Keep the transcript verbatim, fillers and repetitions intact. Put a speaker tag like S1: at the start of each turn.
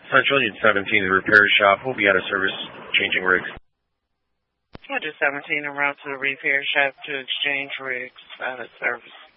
S1: Central Union seventeen, the repair shop will be out of service, changing rigs.
S2: Roger seventeen, en route to the repair shop to exchange rigs, out of service.